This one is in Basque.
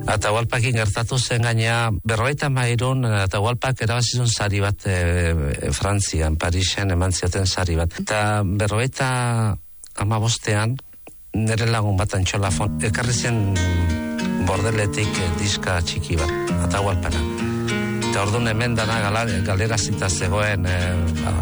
Atahualpakin gertatu zen gaina, 53 Atahualpak erabazizun sari bat Frantzian, Parisen eman zioten sari bat. Eta 55ean, nire lagun bat Antxolafon, ekarri zen bordeletik diska txiki bat, Atahualpana. Eta orduan hemen dana galera zita zegoen